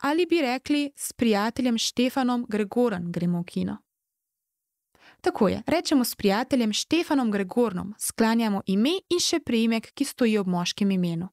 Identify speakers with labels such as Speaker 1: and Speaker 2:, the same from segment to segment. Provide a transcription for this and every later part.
Speaker 1: ali bi rekli s prijateljem Štefanom Gregorn gremo v kino. Tako je, rečemo s prijateljem Štefanom Gregornom, sklanjamo ime in še priimek, ki stoji ob moškem imenu.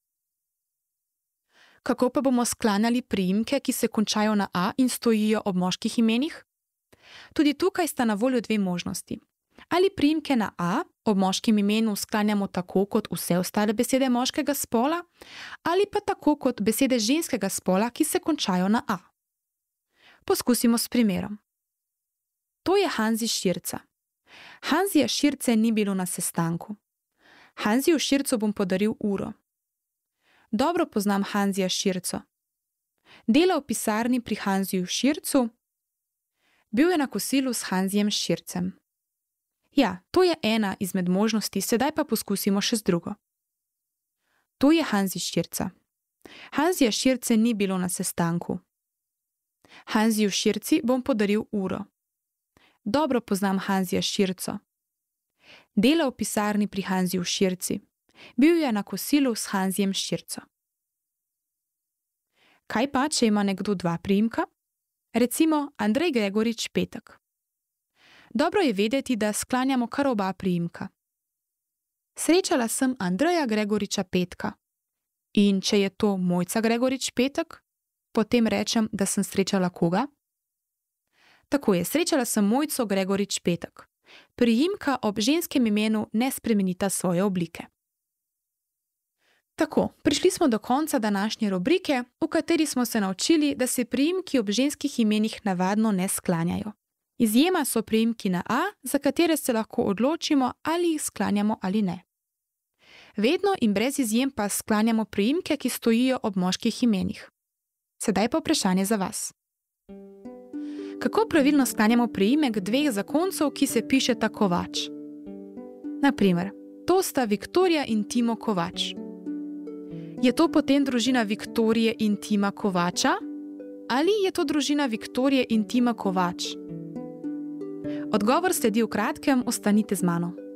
Speaker 1: Kako pa bomo sklanjali priimke, ki se končajo na A in stojijo ob moških imenih? Tudi tukaj sta na voljo dve možnosti. Ali priimke na A ob moškem imenu sklanjamo tako kot vse ostale besede moškega spola, ali pa tako kot besede ženskega spola, ki se končajo na A. Poskusimo s primerom. To je Hanzi Širca. Hanzija Širce ni bilo na sestanku. Hanziju Šircu bom podaril uro. Dobro poznam Hanzija Širco. Dela v pisarni pri Hanziju Šircu. Bil je na kosilu s Hanzijem Šircem. Ja, to je ena izmed možnosti, sedaj pa poskusimo še z drugo. To je Hanzi Širca. Hanzija Širce ni bilo na sestanku. Hanziju Širci bom podaril uro. Dobro poznam Hanzija Širco. Dela v pisarni pri Hanziju Širci. Bil je na kosilu s Hanzijem Širco. Kaj pa, če ima nekdo dva priimka? Recimo Andrej Gregorič Petek. Dobro je vedeti, da sklanjamo kar oba priimka. Srečala sem Andreja Gregoriča Petka. In če je to Mojca Gregorič Petek, potem rečem, da sem srečala koga? Tako je, srečala sem Mojco Gregorič Petek. Priimka ob ženskem imenu ne spremenita svoje oblike. Tako, prišli smo do konca današnje rubrike, v kateri smo se naučili, da se priimki ob ženskih imenih navadno ne sklanjajo. Izjema so priimki na A, za katere se lahko odločimo, ali jih sklanjamo ali ne. Vedno in brez izjem pa sklanjamo priimke, ki stojijo ob moških imenih. Sedaj pa vprašanje za vas. Kako pravilno sklanjamo priimek dveh zakoncev, ki se pišeta Kovač? Naprimer, to sta Viktorija in Timo Kovač. Je to potem družina Viktorije in Tima Kovača? Ali je to družina Viktorije in Tima Kovač? Odgovor sledi v kratkem, ostanite z mano.